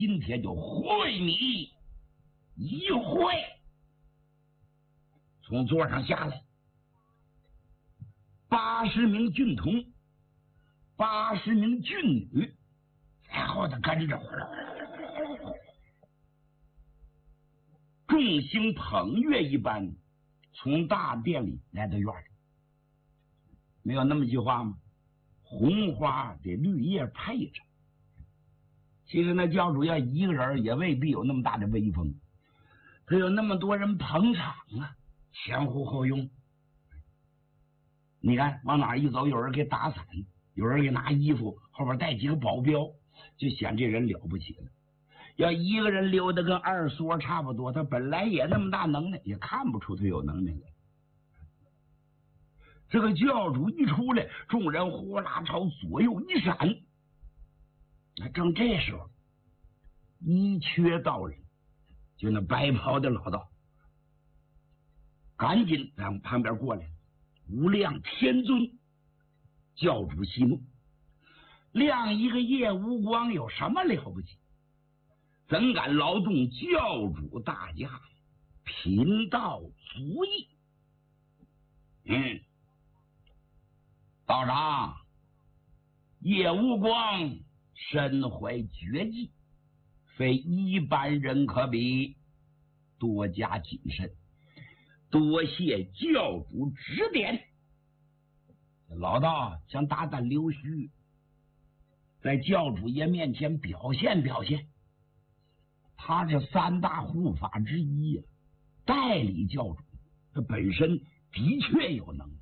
今天就会你一会。从座上下来80名郡童，80名郡女在后头跟着，众星捧月一般从大殿里来到院里。没有那么句话吗？红花得绿叶配着。其实那教主要一个人也未必有那么大的威风，他有那么多人捧场啊，前呼后拥。你看往哪一走，有人给打伞，有人给拿衣服，后边带几个保镖，就显这人了不起了。要一个人溜得跟二缩差不多，他本来也那么大能耐，也看不出他有能耐来。这个教主一出来，众人呼啦朝左右一闪。正这时候，一缺道人，就那白袍的老道，赶紧往旁边过来。无量天尊，教主息怒，亮一个夜无光有什么了不起？怎敢劳动教主大驾，贫道足矣。道长，叶无光身怀绝技，非一般人可比，多加谨慎，多谢教主指点。老道想大胆溜须，在教主爷面前表现表现，他这3大护法之一呀，代理教主，他本身的确有能力。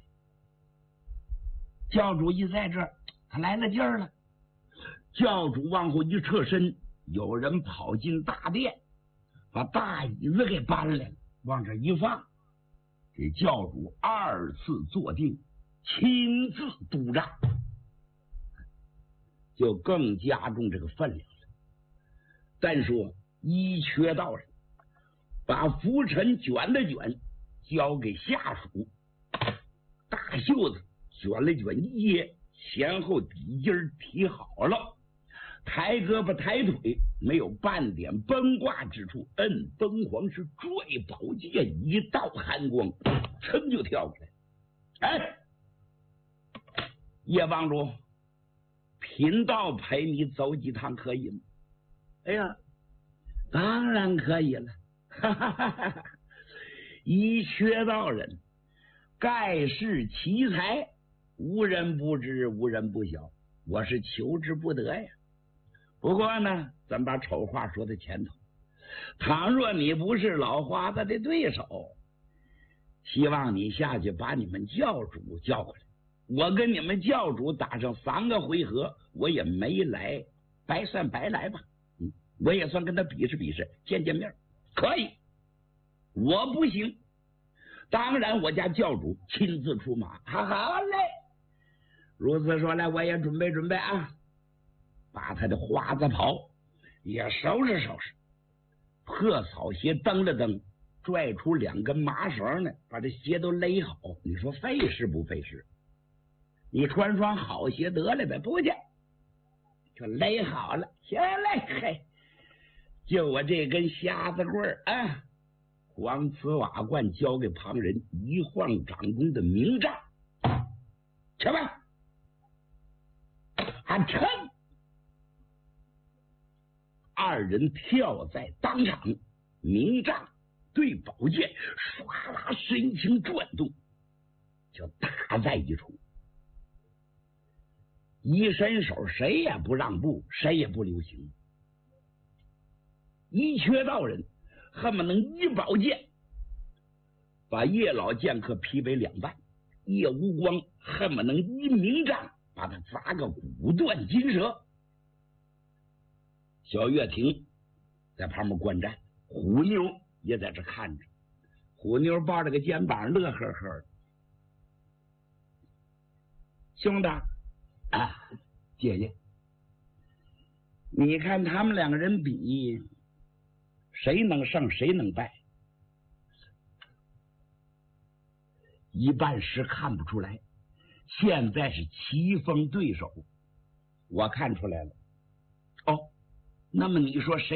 教主一在这儿，他来了劲儿了。教主往后一侧身，有人跑进大殿，把大椅子给搬来了，往这一放，给教主2次坐定，亲自督账，就更加重这个分量了。但说一缺道人把浮尘卷了卷，交给下属，大袖子卷了卷一掖，前后底筋提好了，抬胳膊抬腿，没有半点崩挂之处，摁崩簧是拽宝剑，一道寒光噌就跳过来。叶帮主，贫道陪你走几趟可以吗？哎呀，当然可以了。一缺道人，盖世奇才，无人不知，无人不晓，我是求之不得呀。不过呢，咱把丑话说在前头，倘若你不是老花子的对手，希望你下去把你们教主叫过来，我跟你们教主打上3个回合，我也没来，白算白来吧。我也算跟他比试比试，见见面，可以。我不行，当然我家教主亲自出马。好嘞，如此说来，我也准备准备啊，把他的花子袍也收拾收拾，破草鞋蹬了蹬，拽出2根麻绳呢，把这鞋都勒好。你说费事不费事？你穿双好鞋得了呗，不去就勒好了。行嘞，嘿，就我这根瞎子棍啊，黄瓷瓦罐交给旁人，一晃掌中的明杖，去吧。趁2人跳在当场，明杖对宝剑唰啦身形转动，就打在一处。一伸手，谁也不让步，谁也不留情。一缺道人恨不能一宝剑把叶老剑客劈为2半，叶无光恨不能一明杖把他砸个骨断筋折。小月亭在旁边观战，虎妞也在这看着。虎妞抱着个肩膀乐呵呵的。兄弟啊，姐姐，你看他们2个人比，谁能胜谁能败？一半时看不出来，现在是棋逢对手，我看出来了。哦，那么你说谁